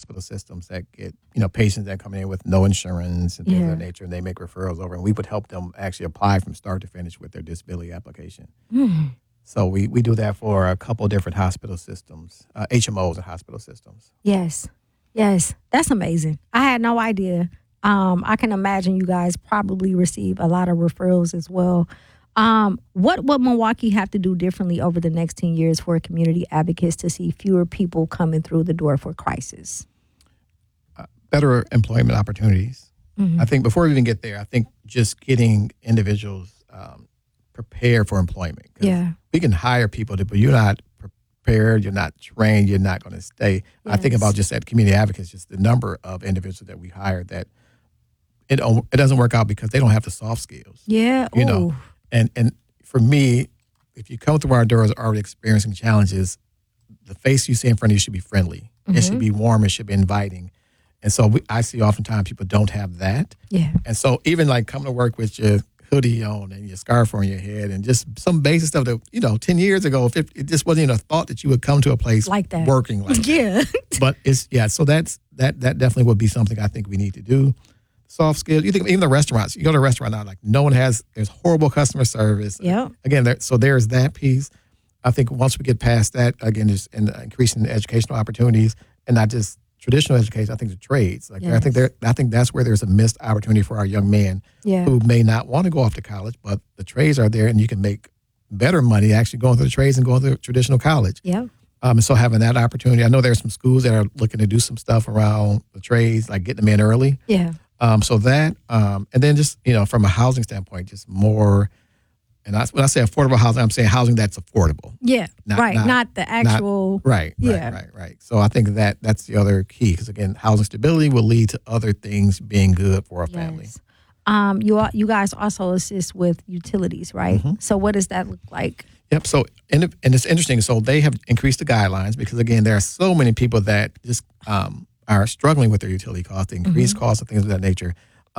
hospital systems that get, patients that come in with no insurance and things of that nature, and they make referrals over, and we would help them actually apply from start to finish with their disability application. Mm. So we do that for a couple of different hospital systems, HMOs and hospital systems. Yes. That's amazing. I had no idea. I can imagine you guys probably receive a lot of referrals as well. What would Milwaukee have to do differently over the next 10 years for community advocates to see fewer people coming through the door for crisis? Better employment opportunities. Mm-hmm. I think before we even get there, I think just getting individuals prepared for employment. Yeah. We can hire people, but you're not prepared, you're not trained, you're not going to stay. Yes. I think about just at community advocates, just the number of individuals that we hire that it doesn't work out because they don't have the soft skills. Yeah. And for me, if you come through our doors already experiencing challenges, the face you see in front of you should be friendly. Mm-hmm. It should be warm. It should be inviting. And so I see oftentimes people don't have that. Yeah. And so even like coming to work with your hoodie on and your scarf on your head and just some basic stuff that, 10 years ago, it just wasn't even a thought that you would come to a place like that. Working like that. But so that definitely would be something I think we need to do. Soft skills. You think even the restaurants, you go to a restaurant now, like there's horrible customer service. Yeah. Again, so there's that piece. I think once we get past that, again, just increasing the educational opportunities and not just traditional education, I think the trades. I think that's where there's a missed opportunity for our young men who may not want to go off to college, but the trades are there and you can make better money actually going through the trades and going through traditional college. Yeah. And so having that opportunity, I know there's some schools that are looking to do some stuff around the trades, like getting them in early. Yeah. So that, and then just, from a housing standpoint, just more, and when I say affordable housing, I'm saying housing that's affordable. Yeah, not the actual. Right. So I think that's the other key, because again, housing stability will lead to other things being good for a family. You guys also assist with utilities, right? Mm-hmm. So what does that look like? Yep. So, and it's interesting. So they have increased the guidelines because, again, there are so many people that just are struggling with their utility costs, the increased costs and things of that nature.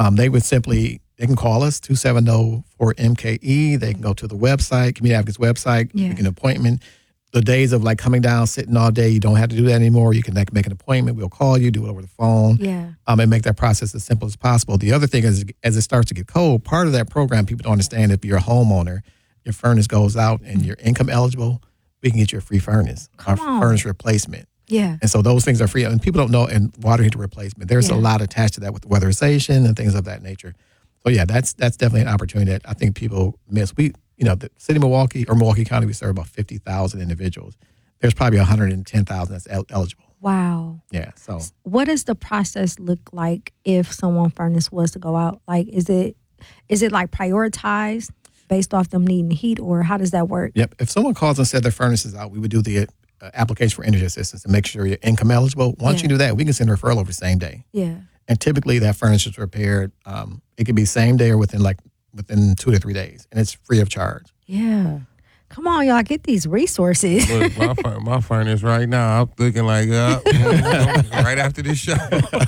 They can call us, 270-4MKE. They can go to the website, Community Advocates website, make an appointment. The days of coming down, sitting all day, you don't have to do that anymore. You can make an appointment. We'll call you, do it over the phone, and make that process as simple as possible. The other thing is, as it starts to get cold, part of that program, people don't understand, if you're a homeowner, your furnace goes out and you're income eligible, we can get you a free furnace, furnace replacement. Yeah. And so those things are free. And people don't know, and water heater replacement, there's a lot attached to that with weatherization and things of that nature. So that's definitely an opportunity that I think people miss. The city of Milwaukee or Milwaukee County, we serve about 50,000 individuals. There's probably 110,000 that's eligible. Wow. Yeah. So what does the process look like if someone's furnace was to go out? Is it like prioritized based off them needing heat, or how does that work? Yep. If someone calls and said their furnace is out, we would do the application for energy assistance and make sure you're income eligible. Once you do that, we can send a referral over the same day. Yeah. And typically that furnace is repaired. It could be same day or within 2 to 3 days, and it's free of charge. Yeah. Come on, y'all, get these resources. Look, my furnace right now, I'm looking like right after this show.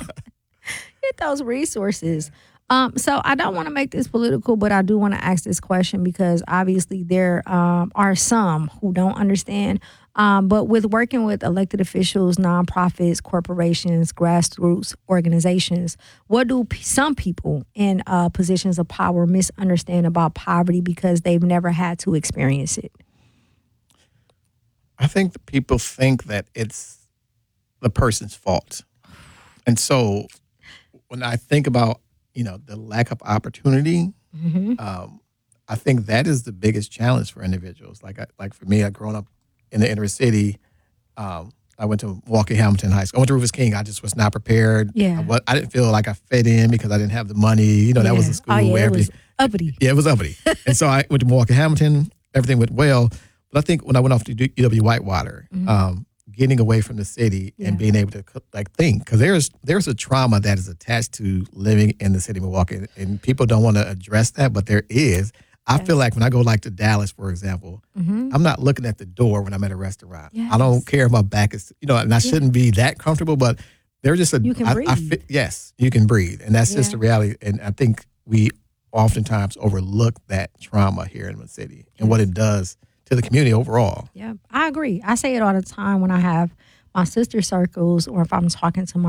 Get those resources. So I don't want to make this political, but I do want to ask this question because obviously there are some who don't understand. But with working with elected officials, nonprofits, corporations, grassroots organizations, what do some people in positions of power misunderstand about poverty because they've never had to experience it? I think that people think that it's the person's fault. And so when I think about, the lack of opportunity, I think that is the biggest challenge for individuals. Like for me, I grown up in the inner city. I went to Milwaukee Hamilton High School. I went to Rufus King. I just was not prepared. Yeah. I didn't feel like I fit in because I didn't have the money. That was a school where it was uppity. Yeah, it was uppity. And so I went to Milwaukee Hamilton. Everything went well. But I think when I went off to UW Whitewater, getting away from the city and being able to think, because there's a trauma that is attached to living in the city of Milwaukee, and people don't want to address that, but there is. I feel like when I go to Dallas, for example, I'm not looking at the door when I'm at a restaurant. Yes. I don't care if my back is, and I shouldn't be that comfortable, but there's just you can breathe. Yes, you can breathe. And that's just the reality. And I think we oftentimes overlook that trauma here in the city and what it does to the community overall. Yeah, I agree. I say it all the time when I have my sister circles or if I'm talking to my